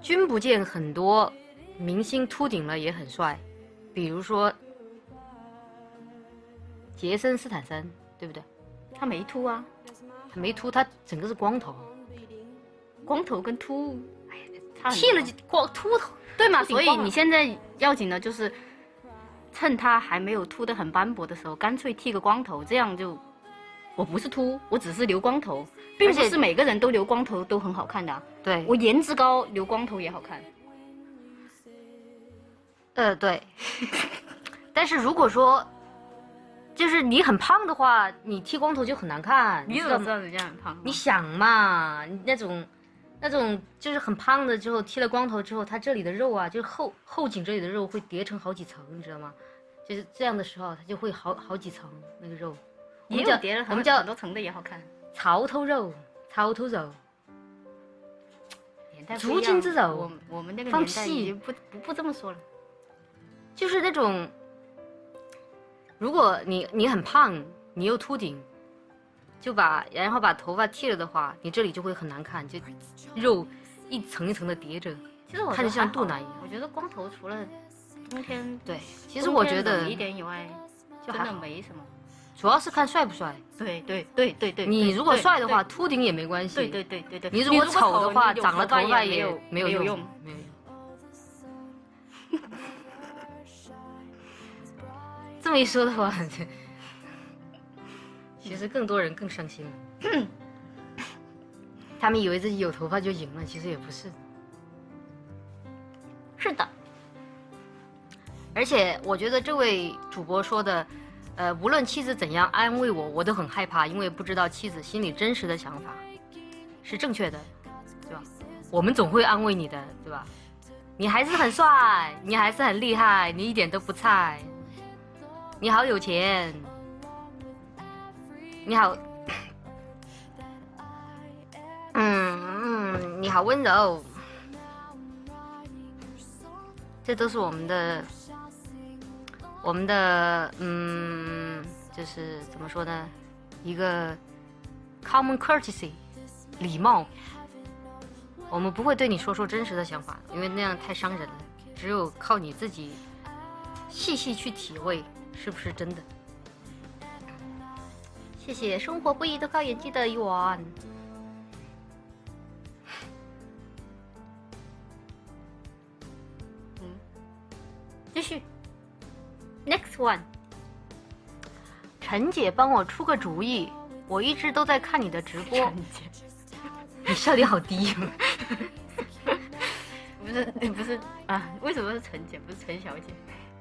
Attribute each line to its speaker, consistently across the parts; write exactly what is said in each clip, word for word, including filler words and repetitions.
Speaker 1: 君不见很多明星秃顶了也很帅，比如说杰森斯坦森，对不对？
Speaker 2: 他没秃啊，
Speaker 1: 他没秃，他整个是光头，
Speaker 2: 光头跟秃，哎，差很多
Speaker 1: 剃了光秃头，
Speaker 2: 对嘛？所以
Speaker 1: 秃顶光了
Speaker 2: 你现在要紧的就是趁他还没有秃得很斑驳的时候，干脆剃个光头，这样就我不是秃，我只是留光头，并不是每个人都留光头都很好看的、啊。
Speaker 1: 对，
Speaker 2: 我颜值高，留光头也好看。
Speaker 1: 呃，对。但是如果说就是你很胖的话，你剃光头就很难看。
Speaker 2: 你怎么知道人家很胖？
Speaker 1: 你想嘛，那种那种就是很胖的之后剃了光头之后，他这里的肉啊，就是后后颈这里的肉会叠成好几层，你知道吗？就是这样的时候，它就会好好几层那个肉。
Speaker 2: 也有叠了
Speaker 1: 我们叫
Speaker 2: 很多层的也好看。
Speaker 1: 槽头肉，槽头肉。
Speaker 2: 年代
Speaker 1: 足筋之柔，
Speaker 2: 我我们那个
Speaker 1: 放
Speaker 2: 年代已经不不不这么说了，
Speaker 1: 就是那种，如果你你很胖，你又秃顶，就把然后把头发剃了的话，你这里就会很难看，就肉一层一层的叠着，
Speaker 2: 其实我
Speaker 1: 看着像肚腩一样。
Speaker 2: 我觉得光头除了冬天
Speaker 1: 对，其实我觉得
Speaker 2: 一点以外，就真的没什么。
Speaker 1: 主要是看帅不帅。
Speaker 2: 对对对对对，
Speaker 1: 你如果帅的话，秃顶也没关系。
Speaker 2: 对对对对对。
Speaker 1: 你如果丑的话，长了头发
Speaker 2: 也
Speaker 1: 没有
Speaker 2: 用，
Speaker 1: 没有用。这么一说的话，其实更多人更伤心了。他们以为自己有头发就赢了，其实也不是。
Speaker 2: 是的。
Speaker 1: 而且我觉得这位主播说的。呃，无论妻子怎样安慰我，我都很害怕，因为不知道妻子心里真实的想法是正确的，对吧？我们总会安慰你的，对吧？你还是很帅，你还是很厉害，你一点都不菜，你好有钱，你好，嗯嗯，你好温柔，这都是我们的。我们的嗯，就是怎么说呢，一个 common courtesy 礼貌。我们不会对你说出真实的想法，因为那样太伤人了。只有靠你自己细细去体会是不是真的。谢谢生活不易都靠演技的一碗。
Speaker 2: 嗯，继续。Next one，
Speaker 1: 陈姐帮我出个主意，我一直都在看你的直播。陈姐，你笑点好低。
Speaker 2: 不是不是啊？为什么是陈姐不是陈小姐？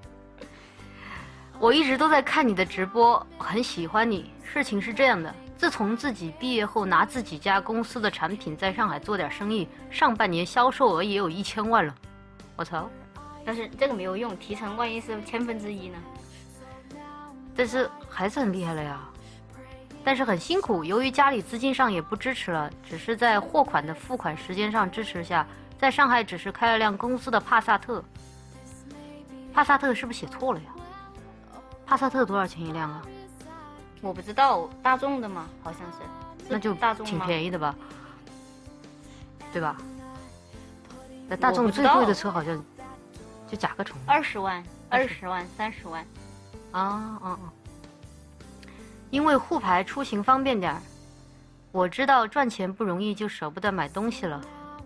Speaker 1: 我一直都在看你的直播，很喜欢你。事情是这样的，自从自己毕业后拿自己家公司的产品在上海做点生意，上半年销售额也有一千万了。我操！
Speaker 2: 但是这个没有用，提成万一是千分之一呢？
Speaker 1: 但是还是很厉害了呀。但是很辛苦，由于家里资金上也不支持了，只是在货款的付款时间上支持下，在上海只是开了辆公司的帕萨特。帕萨特是不是写错了呀？帕萨特多少钱一辆啊？
Speaker 2: 我不知道，大众的吗？好像是，
Speaker 1: 那就
Speaker 2: 大众
Speaker 1: 挺便宜的吧？对吧？那大众最贵的车好像就甲壳虫，
Speaker 2: 二十万、二十万、三十万。
Speaker 1: 啊啊啊！因为沪牌出行方便点儿，我知道赚钱不容易，就舍不得买东西了。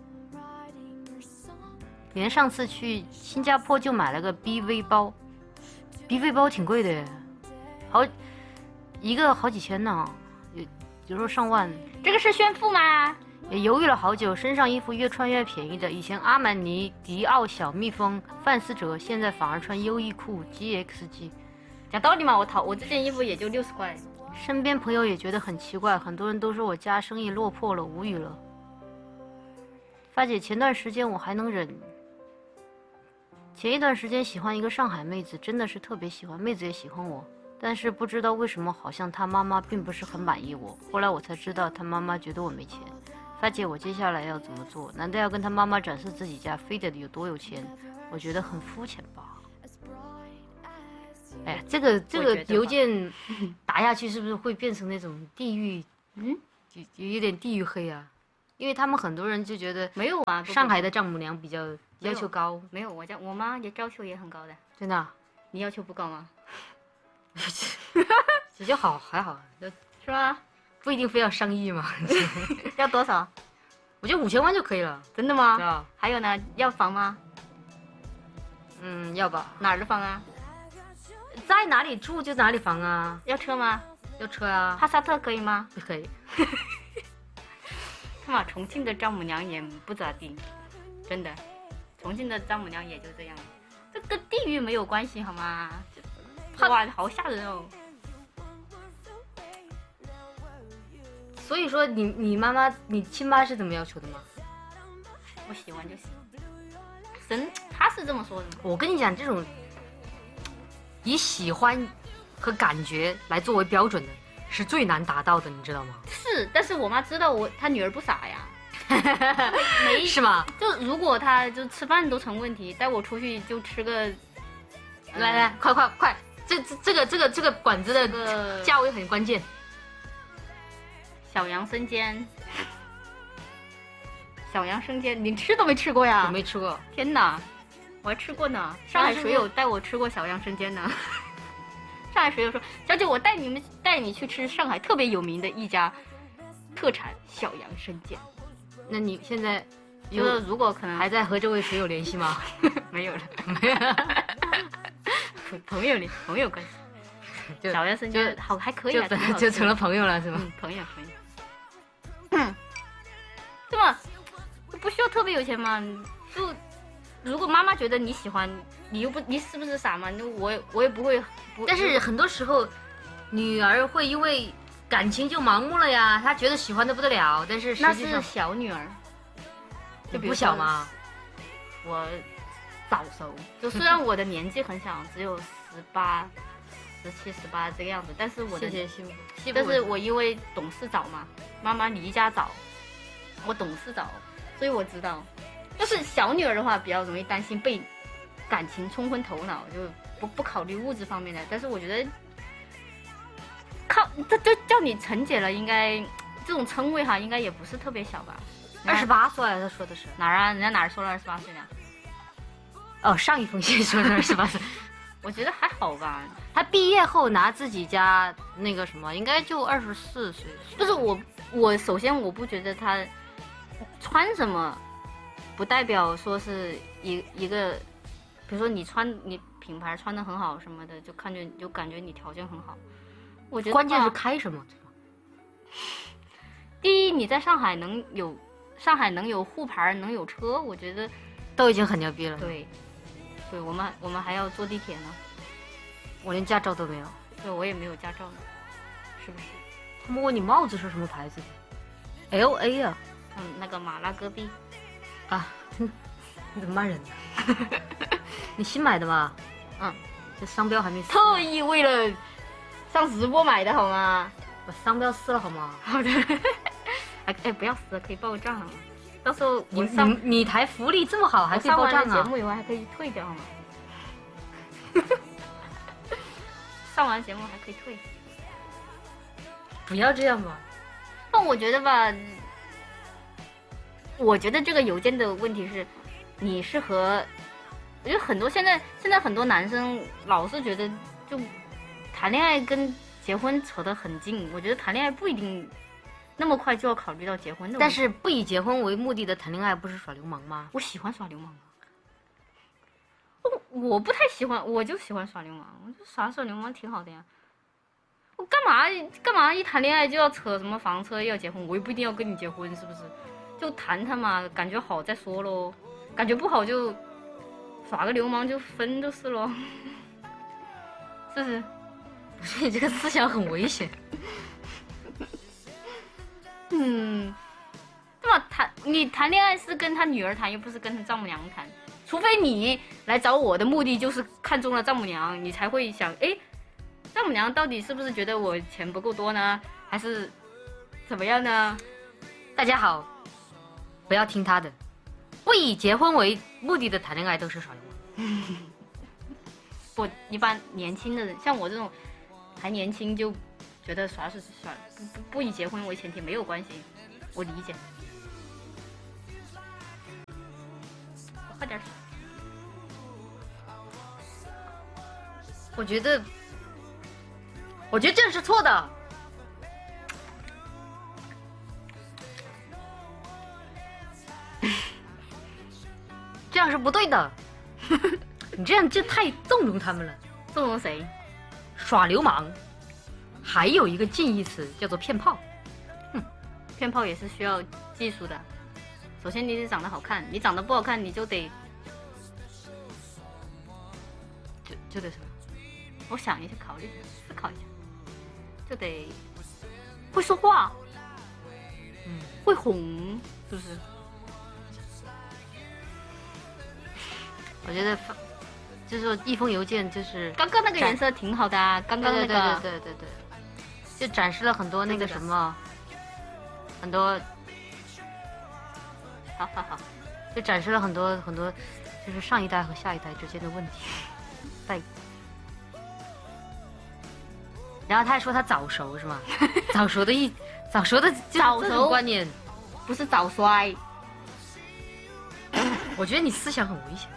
Speaker 1: 连上次去新加坡就买了个 B V 包 ，B V 包挺贵的耶，好一个好几千呢，有有时候上万。
Speaker 2: 这个是炫富吗？
Speaker 1: 也犹豫了好久，身上衣服越穿越便宜的，以前阿玛尼、迪奥、小蜜蜂、范思哲，现在反而穿优衣库、G X G。
Speaker 2: 讲道理嘛，我淘我这件衣服也就六十块。
Speaker 1: 身边朋友也觉得很奇怪，很多人都说我家生意落魄了，无语了。发姐，前段时间我还能忍，前一段时间喜欢一个上海妹子，真的是特别喜欢，妹子也喜欢我，但是不知道为什么，好像她妈妈并不是很满意我。后来我才知道，她妈妈觉得我没钱。发姐，我接下来要怎么做？难道要跟她妈妈展示自己家非得有多有钱？我觉得很肤浅吧。哎呀，这个这个邮件打下去是不是会变成那种地狱？嗯，有有点地狱黑啊。 因为他们很多人就觉得
Speaker 2: 没有啊，
Speaker 1: 上海的丈母娘比较要求高。
Speaker 2: 没有，我家我妈也要求也很高的。
Speaker 1: 真的、啊？
Speaker 2: 你要求不高吗？
Speaker 1: 比较好，还好，
Speaker 2: 是吧？
Speaker 1: 不一定非要上亿嘛。
Speaker 2: 要多少？
Speaker 1: 我觉得五千万就可以了。
Speaker 2: 真的吗？
Speaker 1: 对啊。
Speaker 2: 还有呢？要房吗？
Speaker 1: 嗯，要吧。
Speaker 2: 哪儿的房啊？
Speaker 1: 在哪里住就哪里房啊。
Speaker 2: 要车吗？
Speaker 1: 要车啊。
Speaker 2: 帕萨特可以吗？
Speaker 1: 不可以。
Speaker 2: 看嘛，重庆的丈母娘也不咋地，真的，重庆的丈母娘也就这样，这跟地域没有关系好吗？哇，好吓人哦！
Speaker 1: 所以说你，你你妈妈，你亲妈是怎么要求的吗？
Speaker 2: 我喜欢就行。真，他是这么说的。
Speaker 1: 我跟你讲，这种以喜欢和感觉来作为标准的，是最难达到的，你知道吗？
Speaker 2: 是，但是我妈知道我，她女儿不傻呀。没
Speaker 1: 是吗？
Speaker 2: 就如果她就吃饭都成问题，带我出去就吃个，
Speaker 1: 来来，快快快！这这这个这个这个馆子的个价位很关键。
Speaker 2: 小杨生煎，小杨生煎，你吃都没吃过呀？
Speaker 1: 我没吃过。
Speaker 2: 天哪，我还吃过呢。上海水友带我吃过小杨生煎呢。上海水友说：“小姐，我带你们带你去吃上海特别有名的一家特产小杨生煎。”
Speaker 1: 那你现在
Speaker 2: 就是如果可能
Speaker 1: 还在和这位水友联系吗？
Speaker 2: 没有了，没有了。朋友联朋友关系。小杨生煎好还可以啊，
Speaker 1: 就就成了朋友了是吗？
Speaker 2: 嗯，朋友朋友。嗯，对吧？不需要特别有钱嘛，就如果妈妈觉得你喜欢，你又不你是不是傻嘛？那我也我也不会不。
Speaker 1: 但是很多时候，女儿会因为感情就盲目了呀，她觉得喜欢的不得了，但是实际上
Speaker 2: 那是小女儿，
Speaker 1: 就不小嘛。
Speaker 2: 我早熟，就虽然我的年纪很小，只有十八。十七十八这个样子，但是我的，
Speaker 1: 谢谢幸福，
Speaker 2: 但是我因为懂事早嘛，妈妈离家早，我懂事早，所以我知道，就是小女儿的话比较容易担心被感情冲昏头脑，就不不考虑物质方面的。但是我觉得，靠，这就叫你陈姐了，应该这种称谓哈，应该也不是特别小吧？
Speaker 1: 二十八岁，他说的是
Speaker 2: 哪儿啊？人家哪儿说了二十八岁呢？
Speaker 1: 哦，上一封信说的二十八岁。
Speaker 2: 我觉得还好吧，
Speaker 1: 他毕业后拿自己家那个什么，应该就二十四岁。
Speaker 2: 不是我，我首先我不觉得他穿什么，不代表说是一一个，比如说你穿你品牌穿的很好什么的，就看见就感觉你条件很好。我觉得
Speaker 1: 关键是开什么，对吧？
Speaker 2: 第一，你在上海能有上海能有沪牌，能有车，我觉得
Speaker 1: 都已经很牛逼了。
Speaker 2: 对。对我们，我们还要坐地铁呢。
Speaker 1: 我连驾照都没有。
Speaker 2: 对，我也没有驾照呢，是不是？
Speaker 1: 他们问你帽子是什么牌子的 ？L A 啊。
Speaker 2: 嗯，那个马拉戈壁。
Speaker 1: 啊，你怎么骂人呢？你新买的吗？
Speaker 2: 嗯，
Speaker 1: 这商标还没撕。
Speaker 2: 特意为了上直播买的好吗？
Speaker 1: 把商标撕了好吗？
Speaker 2: 好的。哎哎，不要撕了，可以报账啊。到时候
Speaker 1: 你你你台福利这么好，还可以报账啊！
Speaker 2: 上完节目以后还可以退掉吗？上完节目还可以退。
Speaker 1: 不要这样吧。
Speaker 2: 但我觉得吧，我觉得这个邮件的问题是，你是和，我觉得很多现在现在很多男生老是觉得就谈恋爱跟结婚扯得很近。我觉得谈恋爱不一定那么快就要考虑到结婚的。
Speaker 1: 但是不以结婚为目的的谈恋爱不是耍流氓吗？
Speaker 2: 我喜欢耍流氓啊！我我不太喜欢，我就喜欢耍流氓，我就耍耍流氓挺好的呀。我干嘛干嘛一谈恋爱就要扯什么房车要结婚？我又不一定要跟你结婚，是不是？就谈谈嘛，感觉好再说咯，感觉不好就耍个流氓就分就是咯，是不是？
Speaker 1: 我觉得你这个思想很危险。
Speaker 2: 嗯，对吧？谈你谈恋爱是跟他女儿谈，又不是跟他丈母娘谈。除非你来找我的目的就是看中了丈母娘，你才会想，哎，丈母娘到底是不是觉得我钱不够多呢，还是怎么样呢？
Speaker 1: 大家好，不要听他的，不以结婚为目的的谈恋爱都是耍流氓。
Speaker 2: 不，一般年轻的人，像我这种还年轻就。觉得耍是耍，不不不以结婚为前提没有关系，我理解。 快点。
Speaker 1: 我觉得，我觉得这样是错的。这样是不对的。你这样就太纵容他们了。
Speaker 2: 纵容谁？
Speaker 1: 耍流氓。还有一个近义词叫做骗炮。
Speaker 2: 哼，骗炮也是需要技术的。首先你得长得好看，你长得不好看，你就得
Speaker 1: 就就得什么？
Speaker 2: 我想一下，考虑一下，思考一下，就得会说话，嗯，会哄，是不是？
Speaker 1: 我觉得，就是说一封邮件就是
Speaker 2: 刚刚那个颜色挺好的啊，刚刚那个，
Speaker 1: 对对对对对对，就展示了很多那个什么，很多，
Speaker 2: 好好好，
Speaker 1: 就展示了很多很多，就是上一代和下一代之间的问题。对。然后他还说他早熟是吗？早熟的意，早熟的
Speaker 2: 早熟
Speaker 1: 观念，
Speaker 2: 不是早衰。
Speaker 1: 我觉得你思想很危险。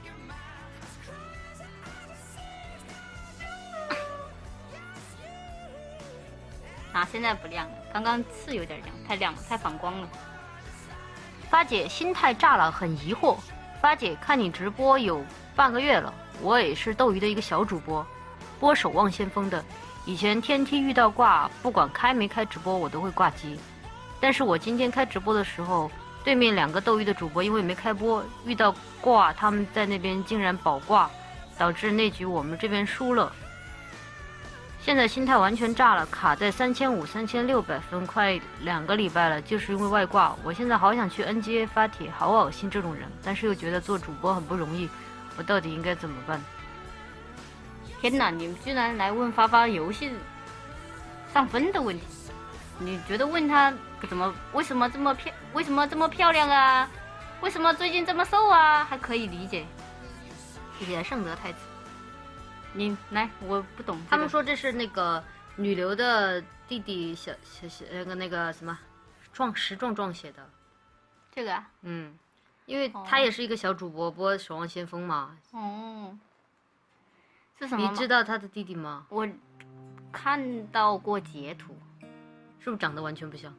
Speaker 2: 啊，现在不亮了，刚刚是有点亮，太亮了，太反光了。
Speaker 1: 发姐心态炸了，很疑惑。发姐看你直播有半个月了，我也是斗鱼的一个小主播，播守望先锋的。以前天梯遇到挂，不管开没开直播，我都会挂机。但是我今天开直播的时候，对面两个斗鱼的主播因为没开播，遇到挂，他们在那边竟然保挂，导致那局我们这边输了。现在心态完全炸了，卡在三千五、三千六百分，快两个礼拜了，就是因为外挂。我现在好想去 N G A 发帖，好恶心这种人，但是又觉得做主播很不容易，我到底应该怎么办？
Speaker 2: 天哪，你们居然来问发发游戏上分的问题？你觉得问他怎么为什么这么漂为什么这么漂亮啊？为什么最近这么瘦啊？还可以理解。谢谢圣德太子。你来，我不懂、这个。
Speaker 1: 他们说这是那个女流的弟弟小小小那个那个什么壮石壮壮写的。
Speaker 2: 这个啊？
Speaker 1: 嗯，因为他也是一个小主播，播《守望先锋》嘛。
Speaker 2: 哦。是什么？
Speaker 1: 你知道他的弟弟吗？
Speaker 2: 我看到过截图。
Speaker 1: 是不是长得完全不像？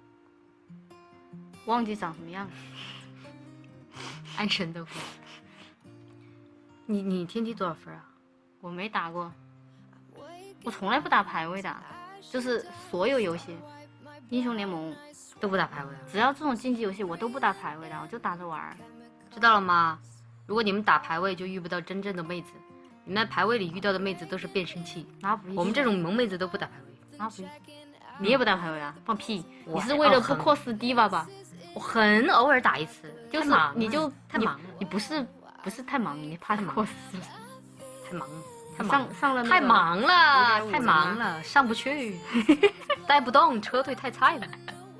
Speaker 2: 忘记长什么样了。
Speaker 1: 安神的话，你你天梯多少分啊？
Speaker 2: 我没打过，我从来不打排位的，就是所有游戏，英雄联盟
Speaker 1: 都不打排位，
Speaker 2: 只要这种竞技游戏我都不打排位的，我就打着玩。
Speaker 1: 知道了吗？如果你们打排位，就遇不到真正的妹子。你们在排位里遇到的妹子都是变声器，
Speaker 2: 那不一定。
Speaker 1: 我们这种萌妹子都不打排位，
Speaker 2: 那不一定。你也不打排位啊？放屁！
Speaker 1: 你
Speaker 2: 是为了不扩斯迪吧吧？
Speaker 1: 我很偶尔打一次，
Speaker 2: 就是你就
Speaker 1: 太忙了。
Speaker 2: 你不是不是太忙，你怕扩斯？
Speaker 1: 太忙了，
Speaker 2: 太上上了
Speaker 1: 太忙了，太忙了，上不去，带不动，车队太菜了。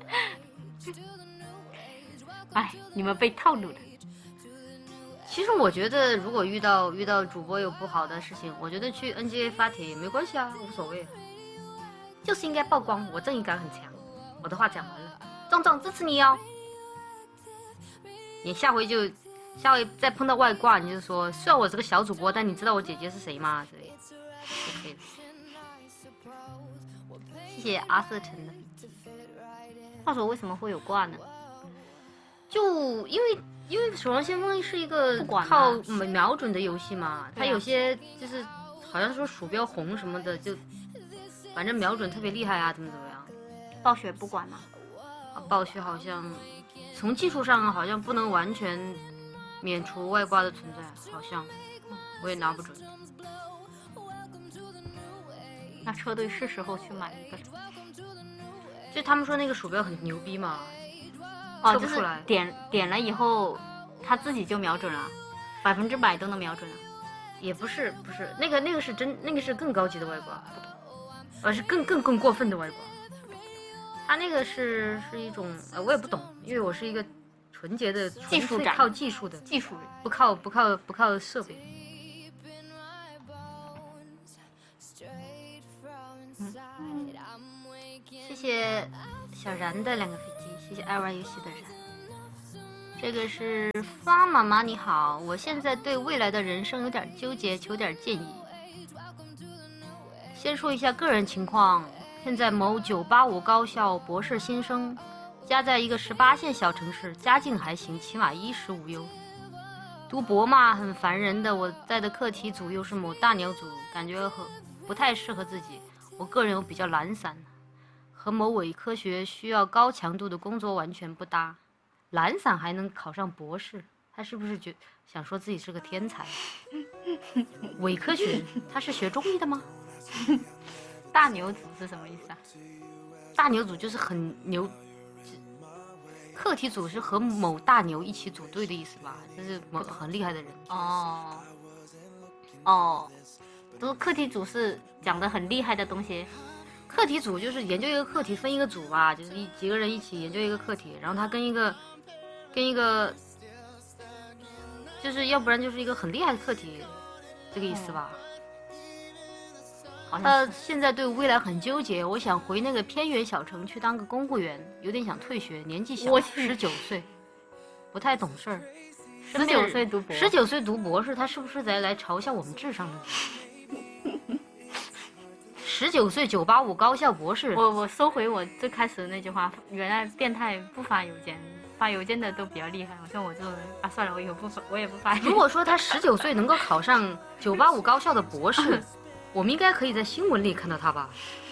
Speaker 2: 哎，你们被套路了。
Speaker 1: 其实我觉得，如果遇到遇到主播有不好的事情，我觉得去 N G A 发帖也没关系啊，无所谓。就是应该曝光，我正义感很强。我的话讲完了，壮壮支持你哦。你下回就下回再碰到外挂，你就说，虽然我是个小主播，但你知道我姐姐是谁吗？之类的就可以了。谢谢阿瑟城的。
Speaker 2: 话说为什么会有挂呢？
Speaker 1: 就因为因为《守望先锋》是一个靠瞄准的游戏嘛，它有些就是好像说鼠标红什么的，就反正瞄准特别厉害啊，怎么怎么样。
Speaker 2: 暴雪不管吗？
Speaker 1: 啊，暴雪好像从技术上好像不能完全免除外挂的存在，好像我也拿不准。
Speaker 2: 那车队是时候去买一个。
Speaker 1: 就他们说那个鼠标很牛逼嘛，
Speaker 2: 哦，测不出来，就是点点了以后，它自己就瞄准了，百分之百都能瞄准了。
Speaker 1: 也不是不是，那个那个是真，那个是更高级的外挂，而是更更更过分的外挂。它那个是是一种呃，我也不懂，因为我是一个纯洁的
Speaker 2: 技术宅，
Speaker 1: 靠技术的
Speaker 2: 技术人，
Speaker 1: 不靠不靠不靠设备。嗯，谢谢小然的两个飞机，谢谢爱玩游戏的人。 这个是发妈妈你好，我现在对未来的人生有点纠结，求点建议。先说一下个人情况，现在某九八五高校博士新生，家在一个十八线小城市，家境还行，起码衣食无忧。读博嘛，很烦人的，我在的课题组又是某大牛组，感觉和不太适合自己。我个人又比较懒散，和某伪科学需要高强度的工作完全不搭。懒散还能考上博士，他是不是觉想说自己是个天才？伪科学，他是学中医的吗？
Speaker 2: 大牛组是什么意思啊？
Speaker 1: 大牛组就是很牛，课题组是和某大牛一起组队的意思吧？就是某很厉害的人。
Speaker 2: 哦哦，都课题组是讲的很厉害的东西。
Speaker 1: 课题组就是研究一个课题，分一个组吧，就是一几个人一起研究一个课题，然后他跟一个跟一个，就是要不然就是一个很厉害的课题，这个意思吧。
Speaker 2: 好像
Speaker 1: 他现在对未来很纠结，我想回那个偏远小城去当个公务员，有点想退学，年纪小，
Speaker 2: 我去
Speaker 1: 十九岁，不太懂事儿。
Speaker 2: 十九岁读博，
Speaker 1: 十九岁读博士，他是不是在来嘲笑我们智商呢？十九岁九八五高校博士，
Speaker 2: 我我收回我最开始的那句话，原来变态不发邮件，发邮件的都比较厉害。我像我这种人啊，算了，我以后不发，我也不发。
Speaker 1: 如果说他十九岁能够考上九八五高校的博士，我们应该可以在新闻里看到他吧？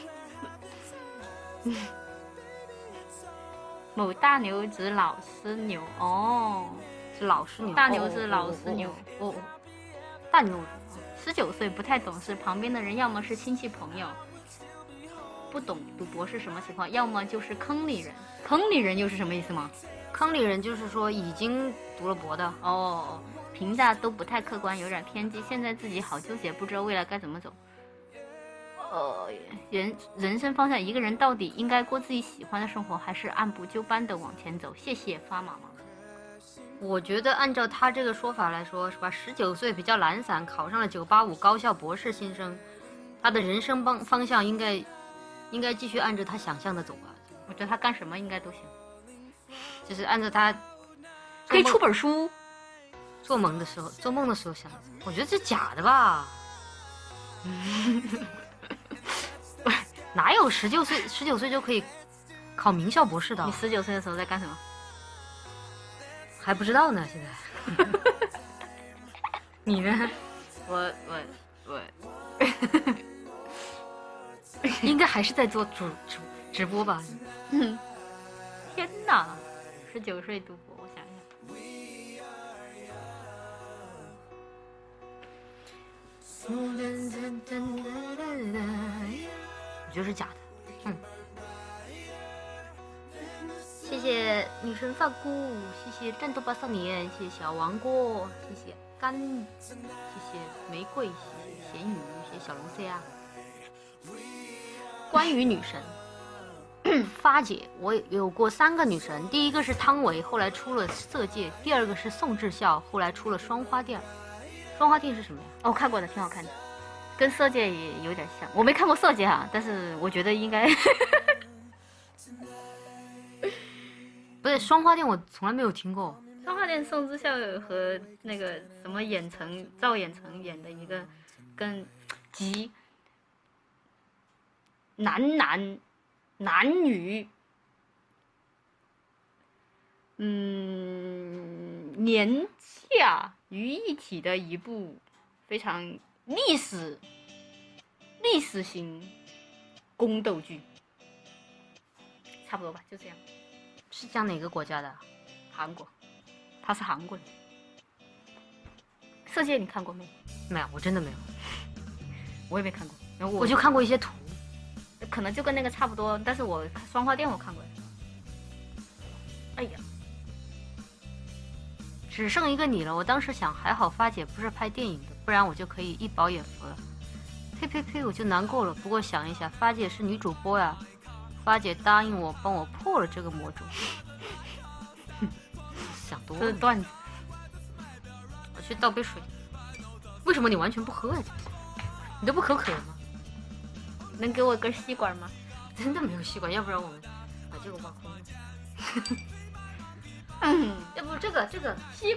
Speaker 2: 某大牛指老师牛哦，
Speaker 1: 是老师牛，
Speaker 2: 大牛是老师牛
Speaker 1: 哦，哦哦大牛。
Speaker 2: 十九岁不太懂事，旁边的人要么是亲戚朋友，不懂读博是什么情况，要么就是坑里人。坑里人又是什么意思吗？
Speaker 1: 坑里人就是说已经读了博的
Speaker 2: 哦，评价都不太客观，有点偏激。现在自己好纠结，不知道未来该怎么走。呃，人人生方向，一个人到底应该过自己喜欢的生活，还是按部就班的往前走？谢谢发妈妈。
Speaker 1: 我觉得按照他这个说法来说，是吧？十九岁比较懒散，考上了九八五高校博士新生，他的人生方方向应该应该继续按照他想象的走吧。
Speaker 2: 我觉得他干什么应该都行，
Speaker 1: 就是按照他
Speaker 2: 可以出本书。
Speaker 1: 做梦的时候，做梦的时候想，我觉得这假的吧？哪有十九岁十九岁就可以考名校博士的？
Speaker 2: 你十九岁的时候在干什么？
Speaker 1: 还不知道呢，现在。你呢？
Speaker 2: 我我我，
Speaker 1: 应该还是在做主主直播吧？
Speaker 2: 嗯，天哪，十九岁读博，我想
Speaker 1: 想。我觉得是假的。嗯。谢谢女神发菇，谢谢战斗八少年，谢谢小王锅，谢谢甘，谢谢玫瑰，谢谢咸鱼，谢谢小龙虾啊。关于女神，发姐，我有过三个女神，第一个是汤唯，后来出了色戒；第二个是宋智孝，后来出了双花店。双花店是什么呀？
Speaker 2: 哦，看过的，挺好看的，跟色戒也有点像。我没看过色戒哈，但是我觉得应该。
Speaker 1: 不是双花店，我从来没有听过。
Speaker 2: 双花店宋智孝和那个什么演成赵演成演的一个，跟集男男男女，嗯，年下于一体的一部非常历史历史型宫斗剧，差不多吧，就这样。
Speaker 1: 是讲哪个国家的？
Speaker 2: 韩国，他是韩国人。色戒你看过没？
Speaker 1: 没有，我真的没有。
Speaker 2: 我也没看过，然后 我,
Speaker 1: 我就看过一些图，
Speaker 2: 可能就跟那个差不多。但是我双花店我看过。哎呀，
Speaker 1: 只剩一个你了。我当时想，还好发姐不是拍电影的，不然我就可以一饱眼福了。呸呸呸，我就难过了。不过想一下，发姐是女主播呀。发姐答应我，帮我破了这个魔咒。想多了，
Speaker 2: 这是段子。
Speaker 1: 我去倒杯水。为什么你完全不喝啊？你都不口渴吗？
Speaker 2: 能给我根吸管吗？
Speaker 1: 真的没有吸管，要不然我们把这个挖空了。
Speaker 2: 嗯，
Speaker 1: 要不不这个这个。